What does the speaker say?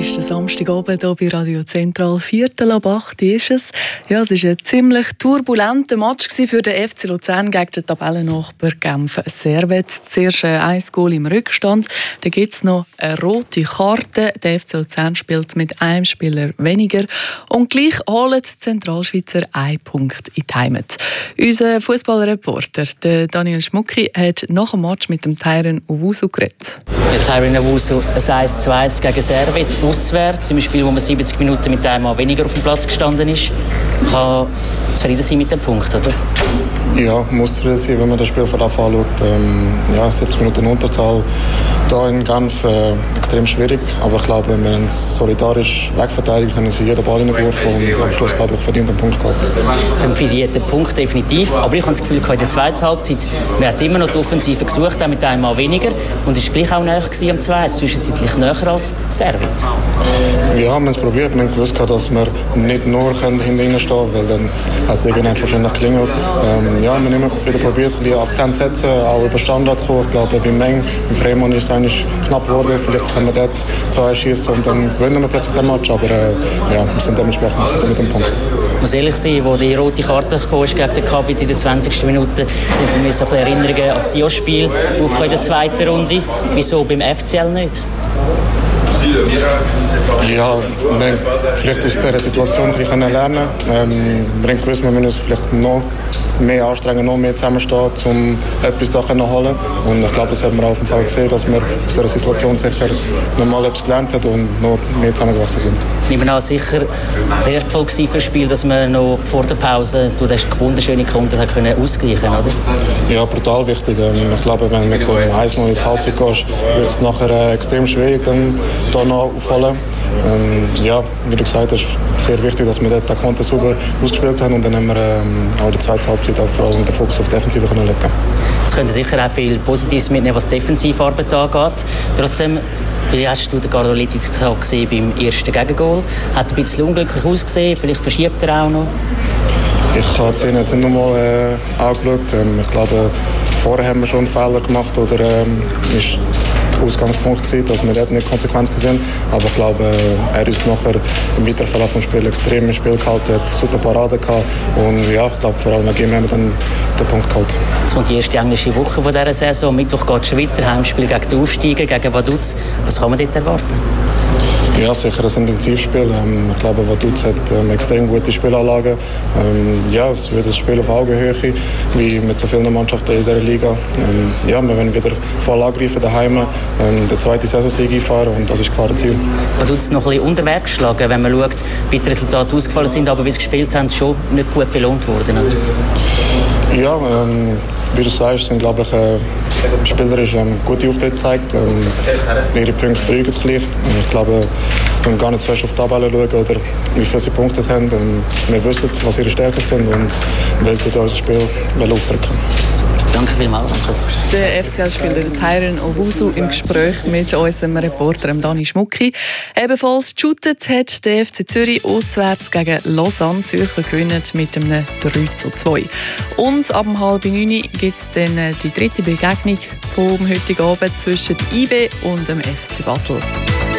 ist der Samstagabend hier bei Radio Zentral. 7:45 ist es. Ja, es war ein ziemlich turbulenter Match für den FC Luzern gegen den Tabellennachbar Genf Servet. Zuerst ein Goal im Rückstand. Dann gibt es noch eine rote Karte. Der FC Luzern spielt mit einem Spieler weniger. Und gleich holen die Zentralschweizer einen Punkt in die Heimat. Unser Fußballreporter Daniel Schmucki hat nach dem Match mit dem Tyron Owusu geredet. Tyron Owusu, ein 1:2 gegen Servet, auswärts, im Spiel, wo man 70 Minuten mit einem Mann weniger auf dem Platz gestanden ist. Kann zufrieden sein mit dem Punkt, oder? Ja, muss zufrieden sein, wenn man das Spiel von Anfang an anschaut. 70 Minuten Unterzahl hier in Genf, extrem schwierig. Aber ich glaube, wir haben solidarisch wegverteidigt, haben sie jeden Ball hineingeworfen und am Schluss, glaube ich, verdient den Punkt gehabt. Für den verdienten Punkt definitiv. Aber ich habe das Gefühl, in der zweiten Halbzeit, man hat immer noch die Offensive gesucht, auch mit einem Mann weniger. Und es war gleich auch näher am 2, zwischenzeitlich näher als Servet. Ja, wir haben es probiert. Wir haben gewusst, dass wir nicht nur hinter ihnen stehen können, weil dann hat es irgendwann wahrscheinlich geklingelt. Ja, wir haben immer wieder probiert, ein Akzent zu setzen, auch über Standards zu kommen. Ich glaube, beim Meng, beim Fremont ist es eigentlich knapp geworden. Vielleicht können wir dort 2 schießen und dann gewinnen wir plötzlich den Match. Aber ja, wir sind dementsprechend zufrieden mit dem Punkt. Ich muss ehrlich sein, als die rote Karte kam gegen den Kabit in der 20. Minute, sind bei mir so ein bisschen Erinnerungen an das Sion-Spiel in der zweiten Runde. Wieso beim FCL nicht? Ja, wir haben vielleicht aus dieser Situation ein bisschen lernen können. Wir haben gewusst, wir müssen uns vielleicht noch mehr anstrengen, noch mehr zusammenstehen, um etwas da zu holen. Und ich glaube, das hat man auf dem Fall gesehen, dass wir aus dieser Situation sicher noch mal etwas gelernt haben und noch mehr zusammengewachsen sind. Ich bin auch sicher wertvoll für das Spiel, dass wir noch vor der Pause durch das wunderschöne Konter ausgleichen können, oder? Ja, brutal wichtig. Ich glaube, wenn du mit dem 1-0 in die Halbzeit gehst, wird es nachher extrem schwierig, dann da noch aufholen. Ja, wie du gesagt hast, sehr wichtig, dass wir dort den Konter sauber ausgespielt haben und dann haben wir auch in der zweiten Halbzeit auch vor allem den Fokus auf die Defensive legen können. Es könnte sicher auch viel Positives mitnehmen, was Defensivarbeit angeht. Trotzdem, wie hast du den Garoliti gesehen beim ersten Gegengol? Hat ein bisschen unglücklich ausgesehen, vielleicht verschiebt er auch noch? Ich habe die Szene jetzt nicht nochmal angeschaut. Ich glaube, vorher haben wir schon einen Fehler gemacht oder ist der Ausgangspunkt gewesen, dass wir dort nicht konsequent sind. Aber ich glaube, er ist nachher im weiteren Verlauf des Spiels extrem im Spiel gehalten, hat super Parade gehabt und ja, ich glaube, vor allem gegen haben wir dann den Punkt geholt. Jetzt kommt die erste englische Woche von dieser Saison. Mittwoch geht es schon weiter, Heimspiel gegen die Aufsteiger, gegen Vaduz. Was kann man dort erwarten? Ja, sicher ein Intensivspiel. Ich glaube, Vaduz hat extrem gute Spielanlagen. Ja, es wird ein Spiel auf Augenhöhe, wie mit so vielen Mannschaften in dieser Liga. Ja, wir werden wieder voll angreifen daheim, den zweiten Saisonsieg einfahren und das ist ein klares Ziel. Vaduz noch ein bisschen unter Wert geschlagen, wenn man schaut, wie die Resultate ausgefallen sind, aber wie sie gespielt haben, schon nicht gut belohnt worden, oder? Ja, wie du sagst, sind, glaube ich, spielerisch gute Auftritte gezeigt. Ihre Punkte trügen gleich. Ich glaube, wir können gar nicht zu fest auf die Tabelle schauen oder wie viele sie Punkte haben. Wir wissen, was ihre Stärken sind und wollen unser Spiel aufdrücken. Danke vielmals. Der FCL-Spieler Tyron Owusu im Gespräch mit unserem Reporter Dani Schmucki. Ebenfalls geshootet hat der FC Zürich auswärts gegen Lausanne. Zürcher gewinnen mit einem 3:2. Und ab 8:30 gibt es dann die dritte Begegnung vom heutigen Abend zwischen IB und dem FC Basel.